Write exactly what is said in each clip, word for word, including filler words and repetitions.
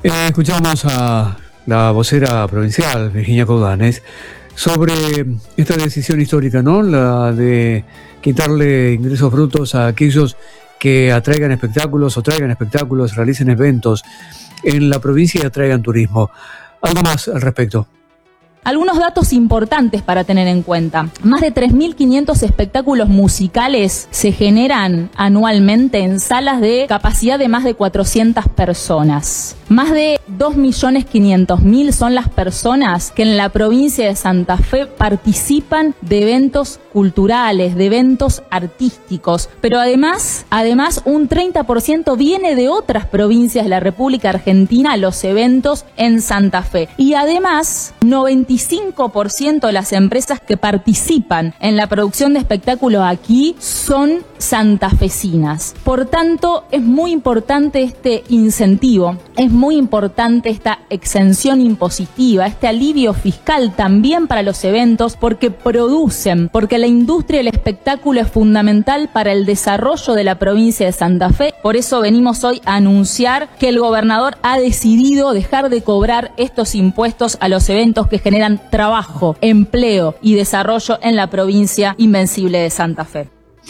Eh, escuchamos a la vocera provincial, Virginia Coudanes, sobre esta decisión histórica, ¿no? La de quitarle ingresos brutos a aquellos que atraigan espectáculos o traigan espectáculos, realicen eventos en la provincia y atraigan turismo. ¿Algo más al respecto? Algunos datos importantes para tener en cuenta. Más de tres mil quinientos espectáculos musicales se generan anualmente en salas de capacidad de más de cuatrocientas personas. Más de dos millones quinientos mil son las personas que en la provincia de Santa Fe participan de eventos culturales, de eventos artísticos. Pero además, además un treinta por ciento viene de otras provincias de la República Argentina a los eventos en Santa Fe. Y además, noventa y cinco por ciento de las empresas que participan en la producción de espectáculos aquí son santafesinas. Por tanto, es muy importante este incentivo, es muy importante esta exención impositiva, este alivio fiscal también para los eventos, porque producen, porque la industria del espectáculo es fundamental para el desarrollo de la provincia de Santa Fe. Por eso venimos hoy a anunciar que el gobernador ha decidido dejar de cobrar estos impuestos a los eventos que generan trabajo, empleo y desarrollo en la provincia invencible de Santa Fe.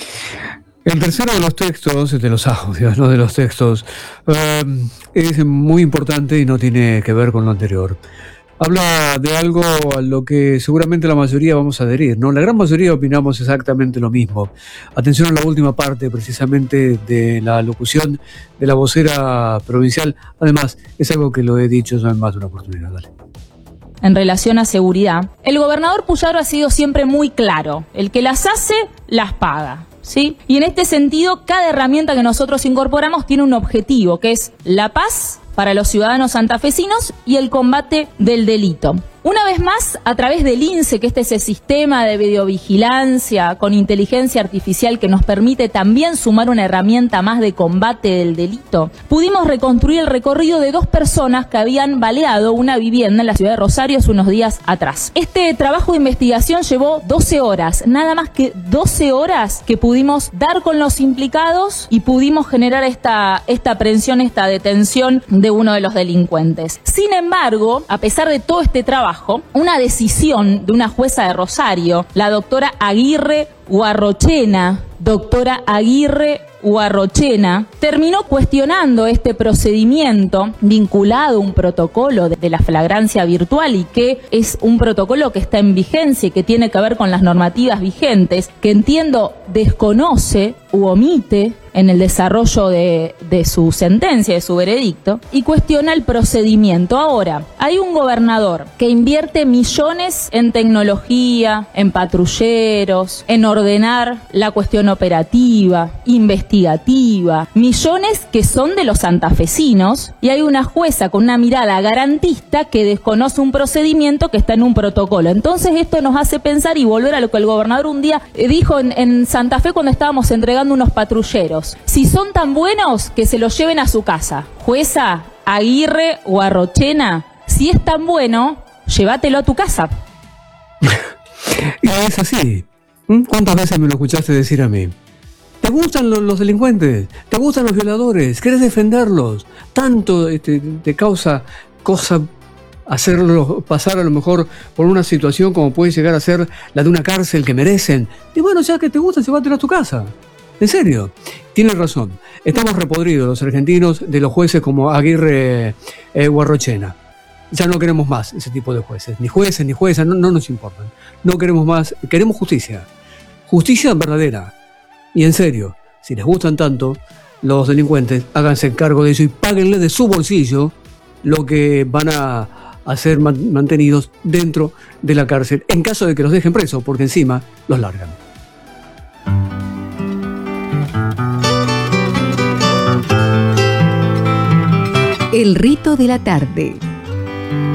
El tercero de los textos, de los audios, no de los textos, eh, es muy importante y no tiene que ver con lo anterior. Habla de algo a lo que seguramente la mayoría vamos a adherir, ¿no? La gran mayoría opinamos exactamente lo mismo. Atención a la última parte, precisamente, de la locución de la vocera provincial. Además, es algo que lo he dicho ya en más de una oportunidad. Dale. En relación a seguridad, el gobernador Puyaro ha sido siempre muy claro. El que las hace, las paga, ¿sí? Y en este sentido, cada herramienta que nosotros incorporamos tiene un objetivo, que es la paz para los ciudadanos santafesinos y el combate del delito. Una vez más, a través del I N S E, que este es el sistema de videovigilancia con inteligencia artificial que nos permite también sumar una herramienta más de combate del delito, pudimos reconstruir el recorrido de dos personas que habían baleado una vivienda en la ciudad de Rosario hace unos días atrás. Este trabajo de investigación llevó doce horas, nada más que doce horas que pudimos dar con los implicados y pudimos generar esta, esta aprehensión, esta detención de uno de los delincuentes. Sin embargo, a pesar de todo este trabajo, una decisión de una jueza de Rosario, la doctora Aguirre Guarrochena, doctora Aguirre Guarrochena, terminó cuestionando este procedimiento vinculado a un protocolo de, de la flagrancia virtual y que es un protocolo que está en vigencia y que tiene que ver con las normativas vigentes, que entiendo desconoce u omite en el desarrollo de, de su sentencia, de su veredicto, y cuestiona el procedimiento. Ahora, hay un gobernador que invierte millones en tecnología, en patrulleros, en ordenar la cuestión operativa, investigativa, millones que son de los santafesinos, y hay una jueza con una mirada garantista que desconoce un procedimiento que está en un protocolo. Entonces esto nos hace pensar y volver a lo que el gobernador un día dijo en, en Santa Fe cuando estábamos entregando unos patrulleros. Si son tan buenos, que se los lleven a su casa. Jueza Aguirre Guarrochena, si es tan bueno, llévatelo a tu casa. Y es así. ¿Cuántas veces me lo escuchaste decir a mí? ¿Te gustan los, los delincuentes? ¿Te gustan los violadores? ¿Quieres defenderlos? Tanto este, te causa cosa hacerlos pasar a lo mejor por una situación como puede llegar a ser la de una cárcel que merecen. Y bueno, ya que te gusta, llévatelo a tu casa. En serio, tienes razón. Estamos repodridos los argentinos de los jueces como Aguirre eh, Guarrochena. Ya no queremos más ese tipo de jueces. Ni jueces, ni juezas, no, no nos importan. No queremos más, queremos justicia. Justicia verdadera. Y en serio, si les gustan tanto los delincuentes, háganse cargo de eso y páguenle de su bolsillo lo que van a, a ser man, mantenidos dentro de la cárcel, en caso de que los dejen presos, porque encima los largan. El rito de la tarde.